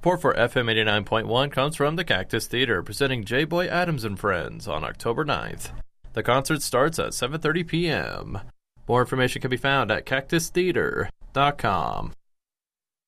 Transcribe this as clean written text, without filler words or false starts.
Support for FM 89.1 comes from the Cactus Theater, presenting J. Boy Adams and Friends on October 9th. The concert starts at 7:30 p.m. More information can be found at cactustheater.com.